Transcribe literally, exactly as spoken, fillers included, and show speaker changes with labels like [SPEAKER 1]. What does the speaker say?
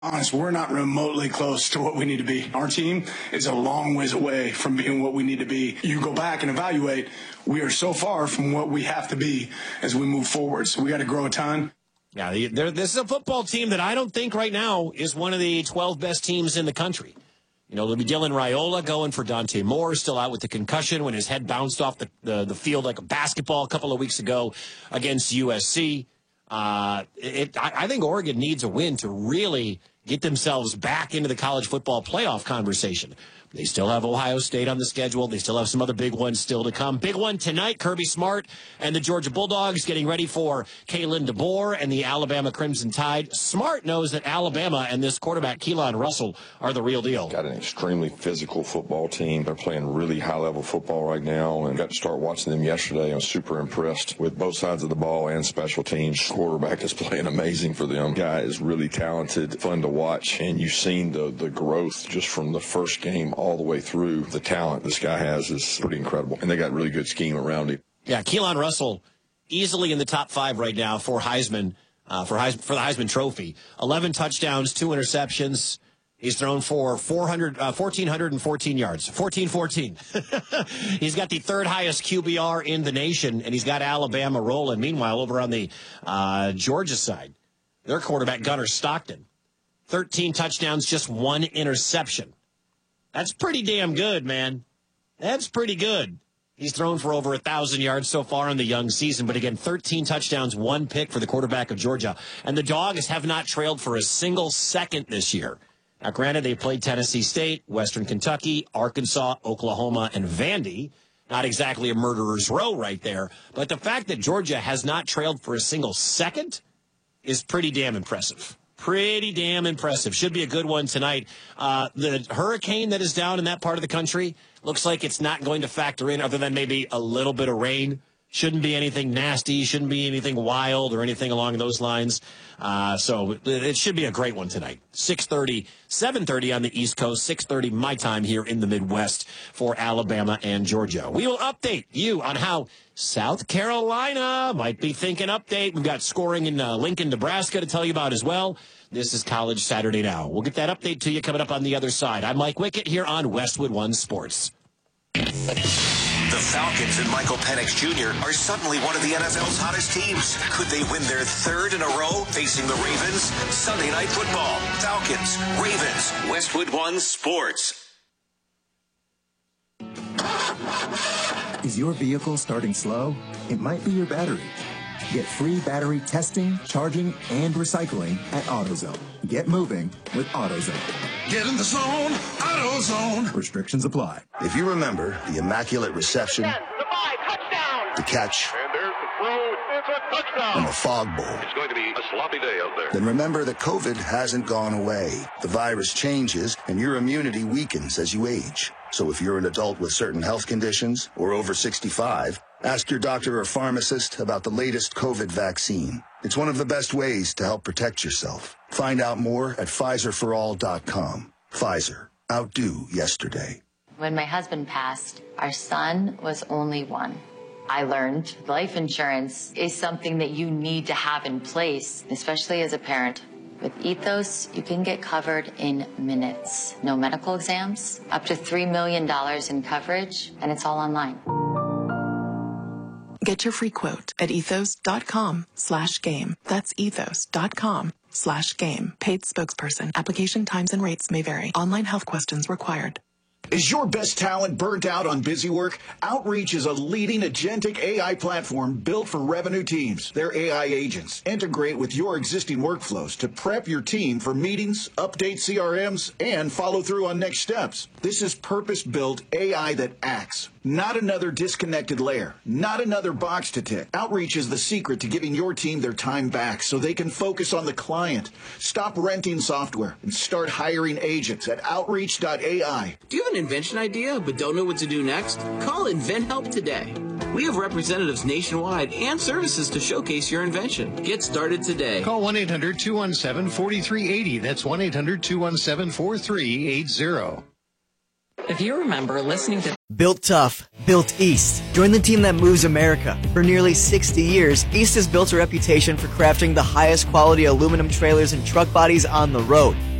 [SPEAKER 1] Honest, we're not remotely close to what we need to be. Our team is a long ways away from being what we need to be. You go back and evaluate, we are so far from what we have to be as we move forward. So we got to grow a ton.
[SPEAKER 2] Yeah, this is a football team that I don't think right now is one of the twelve best teams in the country. You know, there'll be Dylan Raiola going for Dante Moore, still out with the concussion when his head bounced off the, the, the field like a basketball a couple of weeks ago against U S C. Uh, it, I, I think Oregon needs a win to really get themselves back into the college football playoff conversation. They still have Ohio State on the schedule. They still have some other big ones still to come. Big one tonight, Kirby Smart and the Georgia Bulldogs getting ready for Kalen DeBoer and the Alabama Crimson Tide. Smart knows that Alabama and this quarterback, Keelan Russell, are the real deal.
[SPEAKER 3] Got an extremely physical football team. They're playing really high-level football right now, and got to start watching them yesterday. I'm super impressed with both sides of the ball and special teams. Quarterback is playing amazing for them. Guy is really talented, fun to watch, and you've seen the, the growth just from the first game all the way through. The talent this guy has is pretty incredible, and they got really good scheme around him.
[SPEAKER 2] Yeah, Keelan Russell easily in the top five right now for Heisman, uh, for Heis- for the Heisman Trophy. eleven touchdowns, two interceptions. He's thrown for four hundred, uh, one thousand four hundred fourteen yards. fourteen fourteen. He's got the third highest Q B R in the nation, and he's got Alabama rolling. Meanwhile, over on the uh, Georgia side, their quarterback, Gunnar Stockton, thirteen touchdowns, just one interception. That's pretty damn good, man. That's pretty good. He's thrown for over one thousand yards so far in the young season. But again, thirteen touchdowns, one pick for the quarterback of Georgia. And the Dogs have not trailed for a single second this year. Now, granted, they played Tennessee State, Western Kentucky, Arkansas, Oklahoma, and Vandy. Not exactly a murderer's row right there. But the fact that Georgia has not trailed for a single second is pretty damn impressive. Pretty damn impressive. Should be a good one tonight. Uh, the hurricane that is down in that part of the country looks like it's not going to factor in other than maybe a little bit of rain. Shouldn't be anything nasty. Shouldn't be anything wild or anything along those lines. Uh, so it should be a great one tonight. six thirty, seven thirty on the East Coast, six thirty my time here in the Midwest for Alabama and Georgia. We will update you on how South Carolina might be thinking update. We've got scoring in uh, Lincoln, Nebraska to tell you about as well. This is College Saturday Now. We'll get that update to you coming up on the other side. I'm Mike Wickett here on Westwood One Sports.
[SPEAKER 4] The Falcons and Michael Penix Junior are suddenly one of the N F L's hottest teams. Could they win their third in a row facing the Ravens? Sunday Night Football. Falcons, Ravens, Westwood One Sports.
[SPEAKER 5] Is your vehicle starting slow? It might be your battery. Get free battery testing, charging, and recycling at AutoZone. Get moving with AutoZone.
[SPEAKER 6] Get in the zone, AutoZone.
[SPEAKER 5] Restrictions apply.
[SPEAKER 7] If you remember the immaculate reception,
[SPEAKER 8] ten, the five, touchdown.
[SPEAKER 7] the catch,
[SPEAKER 8] And there's the throw. It's a touchdown.
[SPEAKER 7] and the fog bowl,
[SPEAKER 8] It's going to be a sloppy day out there.
[SPEAKER 7] then remember that COVID hasn't gone away. The virus changes, and your immunity weakens as you age. So if you're an adult with certain health conditions or over sixty-five, ask your doctor or pharmacist about the latest COVID vaccine. It's one of the best ways to help protect yourself. Find out more at Pfizer for all dot com. Pfizer. Outdo yesterday.
[SPEAKER 9] When my husband passed, our son was only one. I learned life insurance is something that you need to have in place, especially as a parent. With Ethos, you can get covered in minutes. No medical exams, up to three million dollars in coverage, and it's all online.
[SPEAKER 10] Get your free quote at ethos.com slash game. That's ethos.com slash game. Paid spokesperson. Application times and rates may vary. Online health questions required.
[SPEAKER 6] Is your best talent burnt out on busy work? Outreach is a leading agentic A I platform built for revenue teams. Their A I agents integrate with your existing workflows to prep your team for meetings, update C R Ms, and follow through on next steps. This is purpose-built A I that acts, not another disconnected layer, not another box to tick. Outreach is the secret to giving your team their time back so they can focus on the client. Stop renting software and start hiring agents at outreach dot A I.
[SPEAKER 11] Do you have an invention idea but don't know what to do next? Call InventHelp today. We have representatives nationwide and services to showcase your invention. Get started today.
[SPEAKER 12] Call one eight hundred two one seven four three eight zero. That's one eight hundred two one seven four three eight zero. If you remember listening to
[SPEAKER 13] Built Tough, Built East. Join the team that moves America. For nearly sixty years, East has built a reputation for crafting the highest quality aluminum trailers and truck bodies on the road.